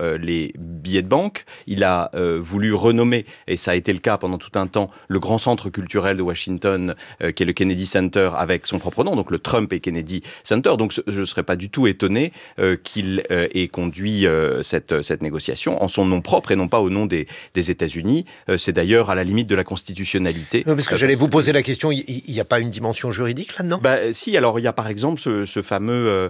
les billets de banque. Il a voulu renommer, et ça a été le cas pendant tout un temps, le grand centre culturel de Washington, qui est le Kennedy Center, avec son propre nom, donc le Trump et Kennedy Center. Donc je ne serais pas du tout étonné qu'il ait conduit cette négociation en son nom propre et non pas au nom des États-Unis. C'est d'ailleurs à la limite de la constitutionnalité. Non, parce que j'allais vous poser la question, il n'y a pas une dimension juridique là-dedans ? Si, alors il y a par exemple ce fameux,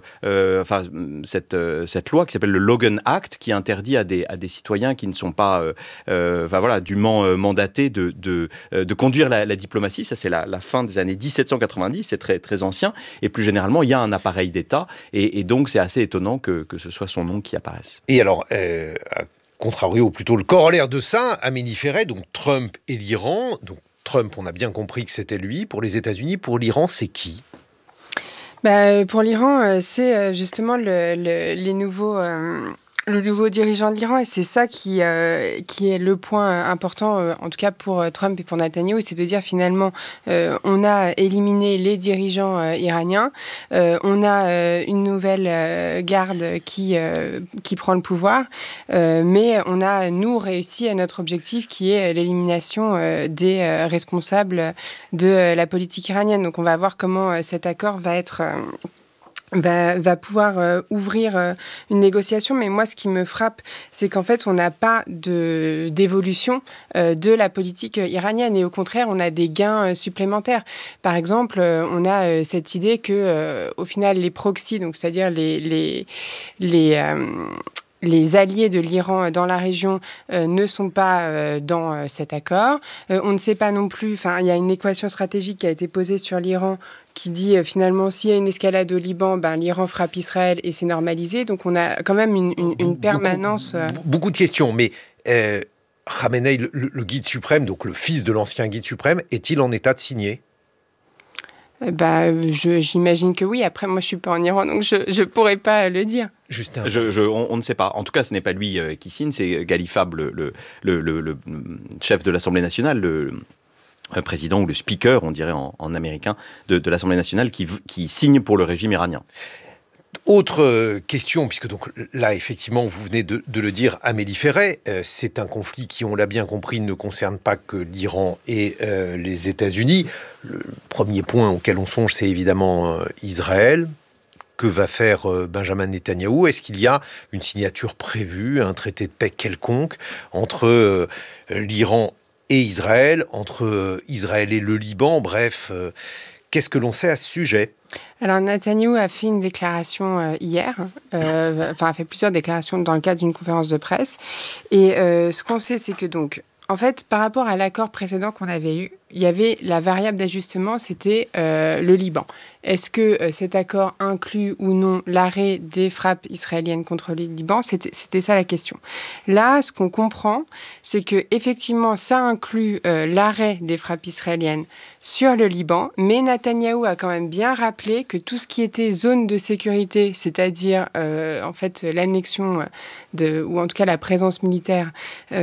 cette loi qui s'appelle le Logan Act, qui interdit à des citoyens qui ne sont pas dûment mandatés de conduire la diplomatie. Ça, c'est la fin des années 1790, c'est très, très ancien. Et plus généralement, il y a un appareil d'État. Et donc, c'est assez étonnant que ce soit son nom qui apparaisse. Et alors, contrario, plutôt le corollaire de ça, Amélie Ferret, donc Trump et l'Iran. Donc Trump, on a bien compris que c'était lui. Pour les États-Unis, pour l'Iran, c'est qui ? Pour l'Iran, c'est justement les nouveaux dirigeants de l'Iran, et c'est ça qui est le point important, en tout cas pour Trump et pour Netanyahou, c'est de dire finalement on a éliminé les dirigeants iraniens, on a une nouvelle garde qui prend le pouvoir, mais on a, nous, réussi à notre objectif qui est l'élimination des responsables de la politique iranienne. Donc on va voir comment cet accord va pouvoir ouvrir une négociation. Mais moi, ce qui me frappe, c'est qu'en fait, on n'a pas d'évolution de la politique iranienne. Et au contraire, on a des gains supplémentaires. Par exemple, on a cette idée que, au final, les proxys, donc c'est-à-dire les alliés de l'Iran dans la région ne sont pas dans cet accord. On ne sait pas non plus, il y a une équation stratégique qui a été posée sur l'Iran qui dit finalement s'il y a une escalade au Liban, l'Iran frappe Israël et c'est normalisé. Donc on a quand même une permanence... Beaucoup de questions, mais Khamenei, le guide suprême, donc le fils de l'ancien guide suprême, est-il en état de signer ? J'imagine que oui. Après, moi, je suis pas en Iran, donc je pourrais pas le dire. Justin. On ne sait pas. En tout cas, ce n'est pas lui qui signe, c'est Ghalifab, le chef de l'Assemblée nationale, le président ou le speaker, on dirait en américain, de l'Assemblée nationale, qui signe pour le régime iranien. Autre question, puisque donc là, effectivement, vous venez de le dire, Amélie Ferret, c'est un conflit qui, on l'a bien compris, ne concerne pas que l'Iran et les États-Unis. Le premier point auquel on songe, c'est évidemment Israël. Que va faire Benjamin Netanyahou ? Est-ce qu'il y a une signature prévue, un traité de paix quelconque entre l'Iran et Israël, entre Israël et le Liban ? Bref, qu'est-ce que l'on sait à ce sujet ? Alors, Netanyahou a fait une déclaration hier, a fait plusieurs déclarations dans le cadre d'une conférence de presse. Et ce qu'on sait, c'est que donc, en fait, par rapport à l'accord précédent qu'on avait eu, il y avait la variable d'ajustement, c'était le Liban. Est-ce que cet accord inclut ou non l'arrêt des frappes israéliennes contre le Liban ? C'était ça la question. Là, ce qu'on comprend, c'est que effectivement, ça inclut l'arrêt des frappes israéliennes sur le Liban, mais Netanyahou a quand même bien rappelé que tout ce qui était zone de sécurité, c'est-à-dire en fait l'annexion ou en tout cas la présence militaire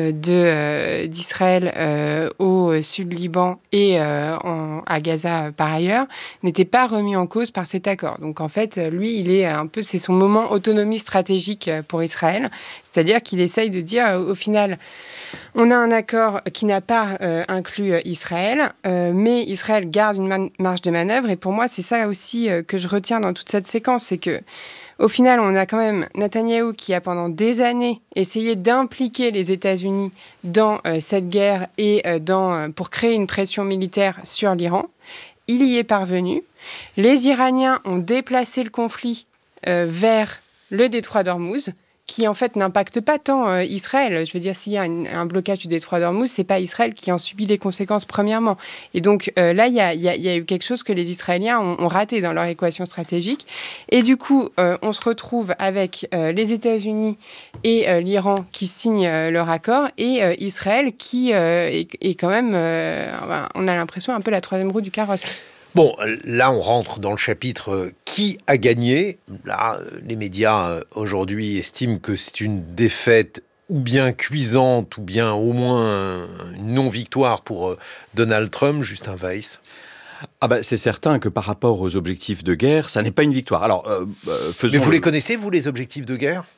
d'Israël au sud Liban et à Gaza par ailleurs, n'était pas remis en cause par cet accord. Donc en fait, lui, c'est son moment autonomie stratégique pour Israël, c'est-à-dire qu'il essaye de dire au final, on a un accord qui n'a pas inclus Israël, mais Israël garde une marge de manœuvre. Et pour moi, c'est ça aussi que je retiens dans toute cette séquence, c'est que au final, on a quand même Netanyahou qui a pendant des années essayé d'impliquer les États-Unis dans cette guerre et pour créer une pression militaire sur l'Iran. Il y est parvenu. Les Iraniens ont déplacé le conflit vers le détroit d'Ormuz, qui en fait n'impacte pas tant Israël. Je veux dire, s'il y a un blocage du détroit d'Ormuz, c'est pas Israël qui en subit les conséquences premièrement. Et donc là, il y a eu quelque chose que les Israéliens ont raté dans leur équation stratégique. Et du coup, on se retrouve avec les États-Unis et l'Iran qui signent leur accord, et Israël qui est quand même, on a l'impression, un peu la troisième roue du carrosse. Bon, là, on rentre dans le chapitre qui a gagné. Là, les médias, aujourd'hui, estiment que c'est une défaite ou bien cuisante, ou bien au moins une non-victoire pour Donald Trump. Justin Weiss. C'est certain que par rapport aux objectifs de guerre, ça n'est pas une victoire. Alors, Mais vous les connaissez, vous, les objectifs de guerre ?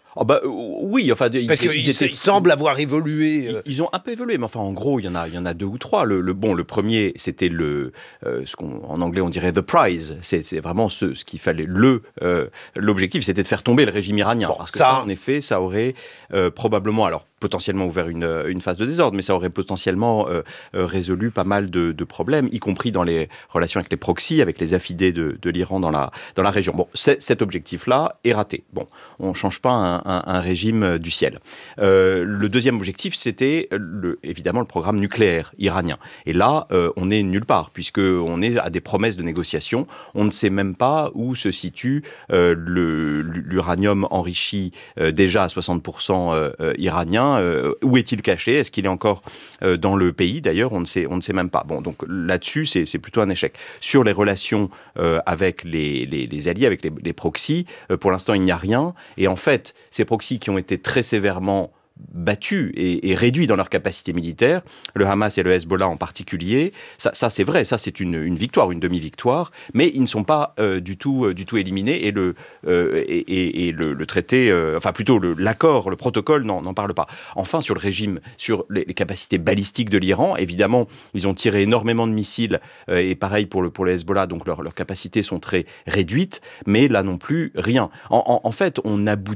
Oui, enfin... Parce qu'ils semblent avoir évolué. Ils ont un peu évolué, mais enfin, en gros, il y en a 2 ou 3. Le premier, c'était ce qu'en anglais, on dirait « the prize ». C'est vraiment ce qu'il fallait. L'objectif, c'était de faire tomber le régime iranien. Parce que ça, en effet, ça aurait probablement... Alors, potentiellement ouvert une phase de désordre, mais ça aurait potentiellement résolu pas mal de problèmes, y compris dans les relations avec les proxys, avec les affidés de l'Iran dans la région. Bon, cet objectif-là est raté. Bon, on ne change pas un régime du ciel. Le deuxième objectif, c'était évidemment le programme nucléaire iranien. Et là, on n'est nulle part, puisqu'on est à des promesses de négociation. On ne sait même pas où se situe l'uranium enrichi déjà à 60% iranien. Où est-il caché? Est-ce qu'il est encore dans le pays? D'ailleurs, on ne sait même pas. Bon, donc là-dessus, c'est plutôt un échec. Sur les relations avec les alliés, avec les proxys, pour l'instant, il n'y a rien. Et en fait, ces proxys qui ont été très sévèrement battus et réduits dans leur capacité militaire, le Hamas et le Hezbollah en particulier, ça c'est vrai, ça c'est une victoire, une demi-victoire, mais ils ne sont pas du tout éliminés et le traité, enfin plutôt l'accord, le protocole n'en parle pas. Enfin, sur le régime, sur les capacités balistiques de l'Iran, évidemment, ils ont tiré énormément de missiles et pareil pour le Hezbollah, donc leurs capacités sont très réduites, mais là non plus, rien. En fait, on aboutit